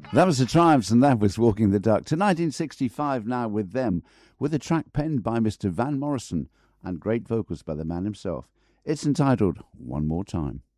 That was the Triumphs, and that was Walking the Duck. To 1965 now with them, with a track penned by Mr. Van Morrison and great vocals by the man himself. It's entitled One More Time.